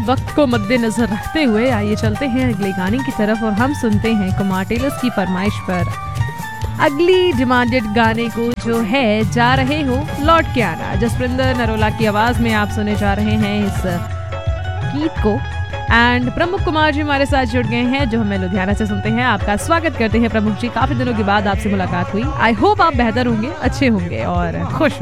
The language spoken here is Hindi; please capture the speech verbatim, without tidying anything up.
वक्त को मद्देनजर रखते हुए आइए चलते हैं अगले गाने की तरफ और हम सुनते हैं कुमार टेलर्स की फरमाइश पर अगली डिमांडेड गाने को जो है जा रहे हो लौट के आना। जसविंदर नरोला की आवाज में आप सुने जा रहे हैं इस गीत को एंड प्रमुख कुमार जी हमारे साथ जुड़ गए हैं जो हमें लुधियाना से सुनते हैं। आपका स्वागत करते हैं प्रमुख जी। काफी दिनों के बाद आपसे मुलाकात हुई। आई होप आप बेहतर होंगे, अच्छे होंगे और खुश